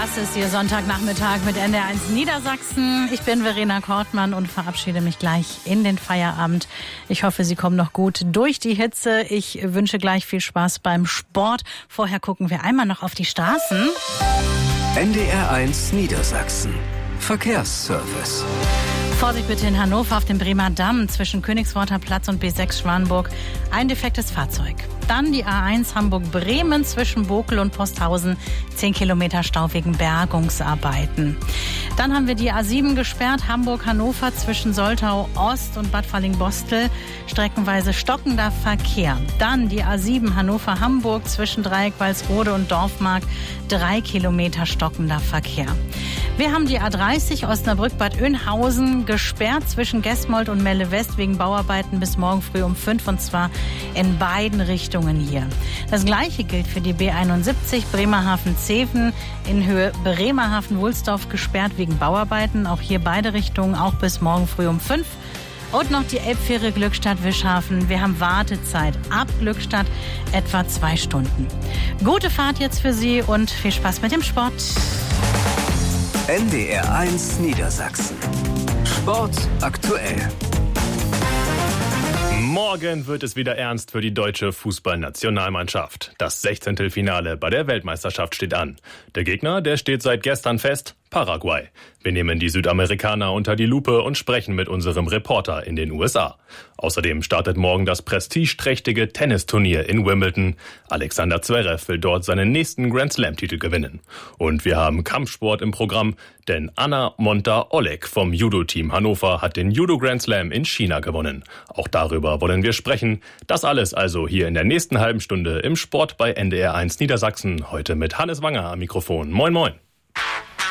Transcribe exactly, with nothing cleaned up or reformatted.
Das ist Ihr Sonntagnachmittag mit N D R eins Niedersachsen. Ich bin Verena Kortmann und verabschiede mich gleich in den Feierabend. Ich hoffe, Sie kommen noch gut durch die Hitze. Ich wünsche gleich viel Spaß beim Sport. Vorher gucken wir einmal noch auf die Straßen. N D R eins Niedersachsen. Verkehrsservice. Vorsicht bitte in Hannover auf dem Bremer Damm zwischen Königsworter Platz und B sechs Schwanburg. Ein defektes Fahrzeug. Dann die A eins Hamburg-Bremen zwischen Bokel und Posthausen. zehn Kilometer Stau wegen Bergungsarbeiten. Dann haben wir die A sieben gesperrt. Hamburg-Hannover zwischen Soltau Ost und Bad Falling-Bostel. Streckenweise stockender Verkehr. Dann die A sieben Hannover-Hamburg zwischen Dreieck-Walsrode und Dorfmark. drei Kilometer stockender Verkehr. Wir haben die A dreißig Osnabrück-Bad Oeynhausen gesperrt zwischen Gesmold und Melle West wegen Bauarbeiten bis morgen früh um fünf, und zwar in beiden Richtungen hier. Das Gleiche gilt für die B einundsiebzig Bremerhaven-Zeven in Höhe Bremerhaven-Wulsdorf gesperrt wegen Bauarbeiten. Auch hier beide Richtungen, auch bis morgen früh um fünf. Und noch die Elbfähre Glückstadt-Wischhafen. Wir haben Wartezeit ab Glückstadt etwa zwei Stunden. Gute Fahrt jetzt für Sie und viel Spaß mit dem Sport. N D R eins Niedersachsen. Sport aktuell. Morgen wird es wieder ernst für die deutsche Fußballnationalmannschaft. Das Sechzehntelfinale bei der Weltmeisterschaft steht an. Der Gegner, der steht seit gestern fest: Paraguay. Wir nehmen die Südamerikaner unter die Lupe und sprechen mit unserem Reporter in den U S A. Außerdem startet morgen das prestigeträchtige Tennisturnier in Wimbledon. Alexander Zverev will dort seinen nächsten Grand-Slam-Titel gewinnen. Und wir haben Kampfsport im Programm, denn Anna Monta-Oleg vom Judo-Team Hannover hat den Judo-Grand-Slam in China gewonnen. Auch darüber wollen wir sprechen. Das alles also hier in der nächsten halben Stunde im Sport bei N D R eins Niedersachsen. Heute mit Hannes Wanger am Mikrofon. Moin, moin.